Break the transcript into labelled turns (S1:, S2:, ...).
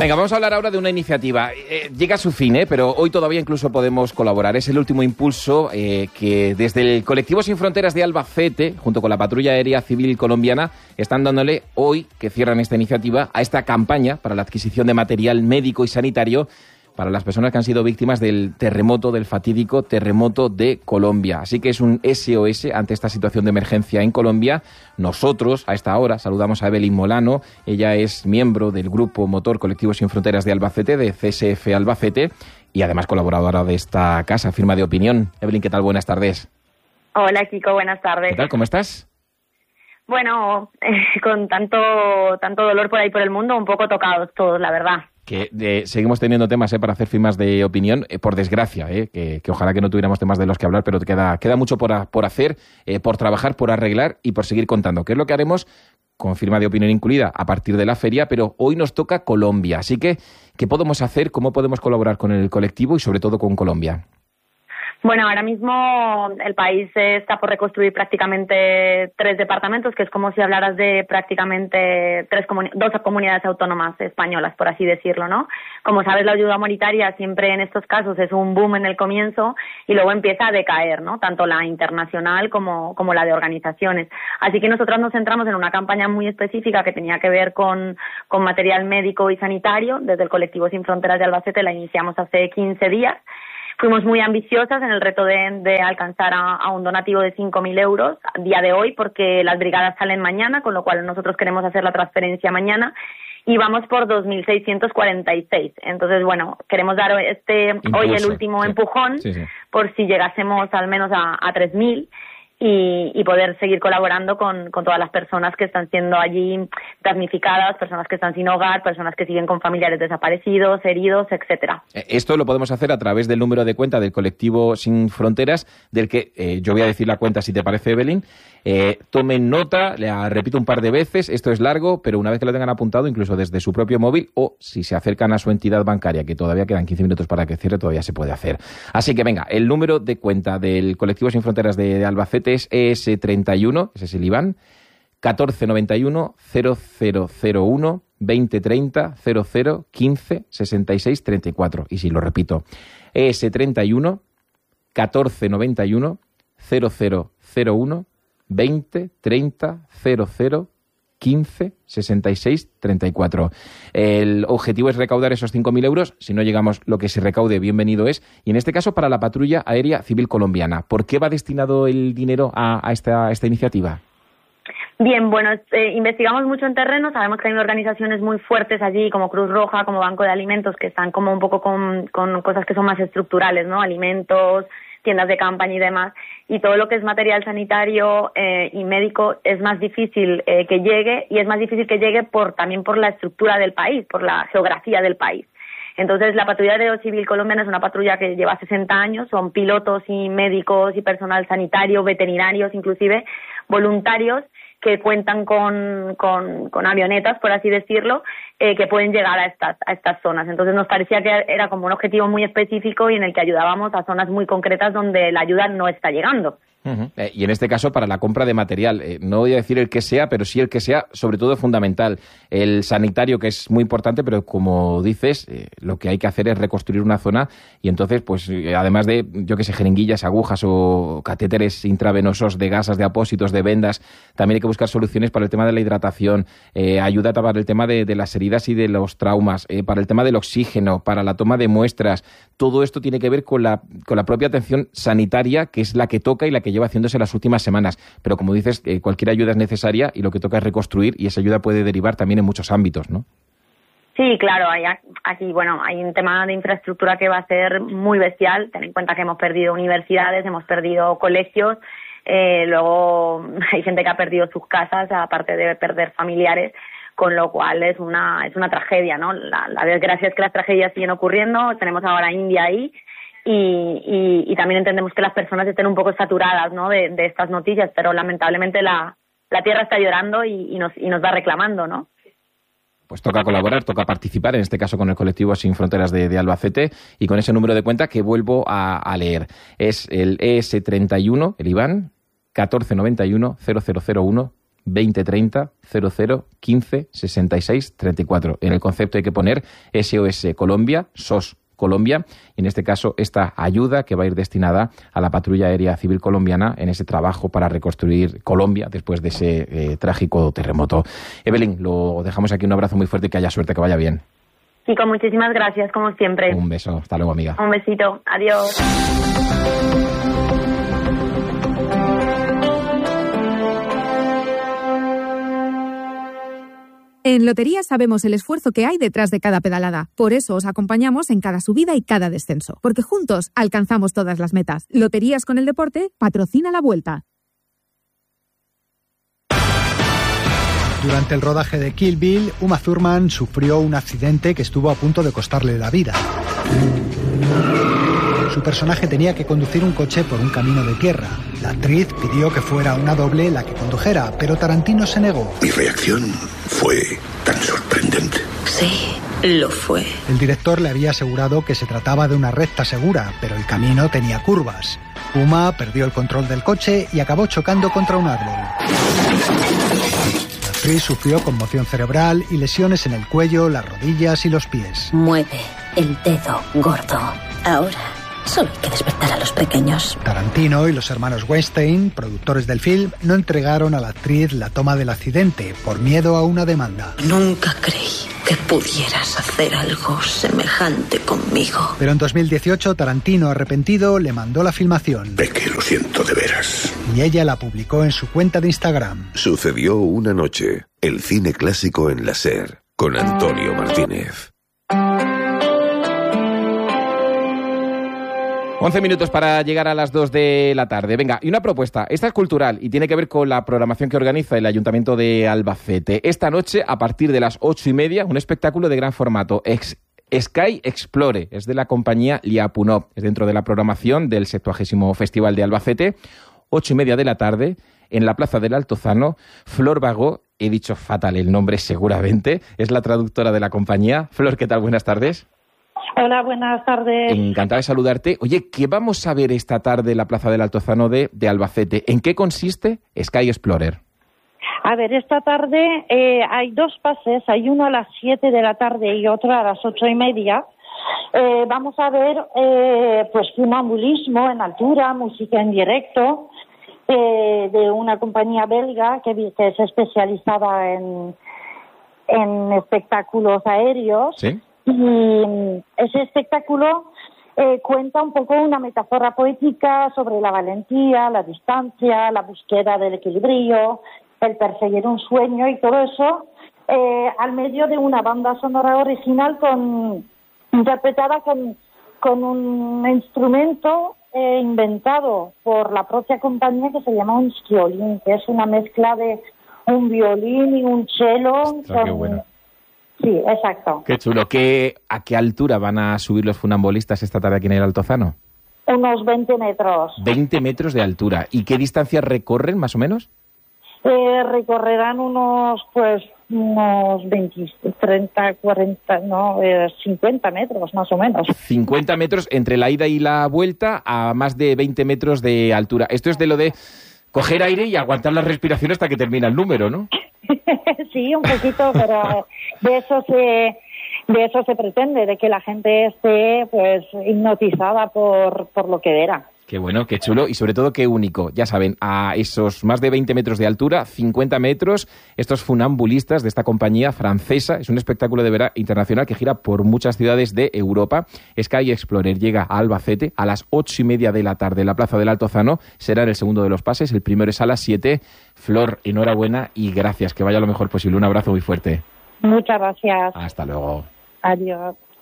S1: Venga, vamos a hablar ahora de una iniciativa. Llega a su fin, pero hoy todavía incluso podemos colaborar. Es el último impulso que desde el Colectivo Sin Fronteras de Albacete, junto con la Patrulla Aérea Civil Colombiana, están dándole hoy, que cierran esta iniciativa, a esta campaña para la adquisición de material médico y sanitario para las personas que han sido víctimas del terremoto, del fatídico terremoto de Colombia. Así que es un SOS ante esta situación de emergencia en Colombia. Nosotros, a esta hora, saludamos a Evelyn Molano. Ella es miembro del Grupo Motor Colectivo Sin Fronteras de Albacete, de CSF Albacete, y además colaboradora de esta casa, Firma de Opinión. Evelyn, ¿qué tal? Buenas tardes.
S2: Hola, Kiko, buenas tardes.
S1: ¿Qué tal? ¿Cómo estás?
S2: Bueno, con tanto dolor por ahí por el mundo, un poco tocados todos, la verdad.
S1: Que seguimos teniendo temas para hacer firmas de opinión, por desgracia, que ojalá que no tuviéramos temas de los que hablar, pero queda mucho por hacer, por trabajar, por arreglar y por seguir contando, que es lo que haremos con firma de opinión incluida a partir de la feria, pero hoy nos toca Colombia. Así que, ¿qué podemos hacer? ¿Cómo podemos colaborar con el colectivo y sobre todo con Colombia?
S2: Bueno, ahora mismo el país está por reconstruir prácticamente 3 departamentos, que es como si hablaras de prácticamente 2 comunidades autónomas españolas, por así decirlo, ¿no? Como sabes, la ayuda humanitaria siempre en estos casos es un boom en el comienzo y luego empieza a decaer, ¿no? Tanto la internacional como la de organizaciones. Así que nosotros nos centramos en una campaña muy específica que tenía que ver con material médico y sanitario. Desde el Colectivo Sin Fronteras de Albacete la iniciamos hace 15 días. Fuimos muy ambiciosas en el reto de alcanzar a un donativo de 5.000 euros a día de hoy, porque las brigadas salen mañana, con lo cual nosotros queremos hacer la transferencia mañana, y vamos por 2.646. Entonces, bueno, queremos dar hoy el último empujón, por si llegásemos al menos a 3.000. Y poder seguir colaborando con todas las personas que están siendo allí damnificadas, personas que están sin hogar, personas que siguen con familiares desaparecidos, heridos, etcétera.
S1: Esto lo podemos hacer a través del número de cuenta del Colectivo Sin Fronteras, del que yo voy a decir la cuenta si te parece, Evelyn. Tomen nota, la repito un par de veces, esto es largo, pero una vez que lo tengan apuntado, incluso desde su propio móvil, o si se acercan a su entidad bancaria, que todavía quedan 15 minutos para que cierre, todavía se puede hacer. Así que venga, el número de cuenta del Colectivo Sin Fronteras de Albacete es ES31, ese es el IBAN, 1491 0001 2030 00 15 66 34. Y si lo repito, ES31 1491 0001 20 30 00 15 66 34. El objetivo es recaudar esos 5.000 euros. Si no llegamos, lo que se recaude, bienvenido es. Y en este caso, para la Patrulla Aérea Civil Colombiana. ¿Por qué va destinado el dinero a esta iniciativa?
S2: Bien, bueno, investigamos mucho en terreno, sabemos que hay organizaciones muy fuertes allí, como Cruz Roja, como Banco de Alimentos, que están como un poco con cosas que son más estructurales, ¿no? Alimentos, tiendas de campaña y demás, y todo lo que es material sanitario y médico es más difícil que llegue, y es más difícil que llegue también por la estructura del país, por la geografía del país. Entonces, la Patrulla Aérea Civil Colombiana es una patrulla que lleva 60 años, son pilotos y médicos y personal sanitario, veterinarios, inclusive voluntarios, que cuentan con avionetas, por así decirlo, que pueden llegar a estas zonas. Entonces nos parecía que era como un objetivo muy específico y en el que ayudábamos a zonas muy concretas donde la ayuda no está llegando.
S1: Y en este caso para la compra de material, no voy a decir el que sea, pero sí el que sea, sobre todo fundamental. El sanitario, que es muy importante, pero como dices, lo que hay que hacer es reconstruir una zona y entonces, pues además de, yo que sé, jeringuillas, agujas o catéteres intravenosos de gasas, de apósitos, de vendas, también hay que buscar soluciones para el tema de la hidratación, ayuda a tapar el tema de las heridas y de los traumas, para el tema del oxígeno, para la toma de muestras. Todo esto tiene que ver con la propia atención sanitaria, que es la que toca y la que lleva haciéndose las últimas semanas. Pero como dices, cualquier ayuda es necesaria y lo que toca es reconstruir, y esa ayuda puede derivar también en muchos ámbitos, ¿no?
S2: Sí, claro, hay un tema de infraestructura que va a ser muy bestial. Ten en cuenta que hemos perdido universidades, hemos perdido colegios, luego hay gente que ha perdido sus casas, aparte de perder familiares, con lo cual es una tragedia, ¿no? La desgracia es que las tragedias siguen ocurriendo. Tenemos ahora India ahí, y también entendemos que las personas estén un poco saturadas, ¿no?, de estas noticias, pero lamentablemente la tierra está llorando y nos va reclamando, ¿no?
S1: Pues toca colaborar, toca participar, en este caso con el Colectivo Sin Fronteras de Albacete, y con ese número de cuenta que vuelvo a leer. Es el ES31, el IBAN, 1491 0001 2030 00 15 66 34. En el concepto hay que poner SOS Colombia, SOS Colombia, y en este caso esta ayuda que va a ir destinada a la Patrulla Aérea Civil Colombiana en ese trabajo para reconstruir Colombia después de ese trágico terremoto. Evelyn, lo dejamos aquí, un abrazo muy fuerte y que haya suerte, que vaya bien.
S2: Chico, muchísimas gracias, como siempre.
S1: Un beso, hasta luego, amiga.
S2: Un besito, adiós.
S3: En Loterías sabemos el esfuerzo que hay detrás de cada pedalada. Por eso os acompañamos en cada subida y cada descenso. Porque juntos alcanzamos todas las metas. Loterías con el deporte patrocina la Vuelta.
S4: Durante el rodaje de Kill Bill, Uma Thurman sufrió un accidente que estuvo a punto de costarle la vida. Su personaje tenía que conducir un coche por un camino de tierra. La actriz pidió que fuera una doble la que condujera, pero Tarantino se negó.
S5: Mi reacción fue tan sorprendente.
S6: Sí, lo fue.
S4: El director le había asegurado que se trataba de una recta segura, pero el camino tenía curvas. Uma perdió el control del coche y acabó chocando contra un árbol. La actriz sufrió conmoción cerebral y lesiones en el cuello, las rodillas y los pies.
S6: Mueve el dedo gordo. Ahora solo hay que despertar a los pequeños.
S4: Tarantino y los hermanos Weinstein, productores del film, no entregaron a la actriz la toma del accidente por miedo a una demanda.
S6: Nunca creí que pudieras hacer algo semejante conmigo.
S4: Pero en 2018, Tarantino, arrepentido, le mandó la filmación.
S5: Peque, lo siento de veras.
S4: Y ella la publicó en su cuenta de Instagram.
S5: Sucedió una noche. El cine clásico en la SER, con Antonio Martínez.
S1: 11 minutos para llegar a las 2 de la tarde. Venga, y una propuesta. Esta es cultural y tiene que ver con la programación que organiza el Ayuntamiento de Albacete. Esta noche, a partir de las 8:30, un espectáculo de gran formato. Sky Explore, es de la compañía Liapunov. Es dentro de la programación del 70º Festival de Albacete. 8:30 de la tarde, en la Plaza del Altozano. Flor Bagó, he dicho fatal el nombre seguramente, es la traductora de la compañía. Flor, ¿qué tal? Buenas tardes.
S7: Hola, buenas tardes.
S1: Encantada de saludarte. Oye, ¿qué vamos a ver esta tarde en la Plaza del Altozano de Albacete? ¿En qué consiste Sky Explorer?
S7: A ver, esta tarde hay dos pases, hay uno a las 7 de la tarde y otro a las 8:30. Vamos a ver pues funambulismo en altura, música en directo, de una compañía belga que es especializada en espectáculos aéreos.
S1: ¿Sí?
S7: Y ese espectáculo cuenta un poco una metáfora poética sobre la valentía, la distancia, la búsqueda del equilibrio, el perseguir un sueño y todo eso al medio de una banda sonora original interpretada con un instrumento inventado por la propia compañía que se llama un schiolin, que es una mezcla de un violín y un cello.
S1: Ostras, qué bueno.
S7: Sí, exacto.
S1: Qué chulo. ¿A qué altura van a subir los funambulistas esta tarde aquí en el Altozano?
S7: Unos 20 metros.
S1: 20 metros de altura. ¿Y qué distancia recorren, más o menos?
S7: Recorrerán unos 20, 30, 40, 50 metros, más o menos.
S1: 50 metros entre la ida y la vuelta a más de 20 metros de altura. Esto es de lo de coger aire y aguantar la respiración hasta que termina el número, ¿no?
S7: Sí, un poquito, pero de eso se pretende, de que la gente esté pues hipnotizada por lo que verá.
S1: Qué bueno, qué chulo y sobre todo qué único. Ya saben, a esos más de 20 metros de altura, 50 metros, estos funambulistas de esta compañía francesa, es un espectáculo de verano internacional que gira por muchas ciudades de Europa. Sky Explorer llega a Albacete a las 8:30 de la tarde en la Plaza del Altozano. Será en el segundo de los pases, el primero es a las 7. Flor, enhorabuena y gracias, que vaya lo mejor posible. Un abrazo muy fuerte.
S7: Muchas gracias.
S1: Hasta luego.
S7: Adiós.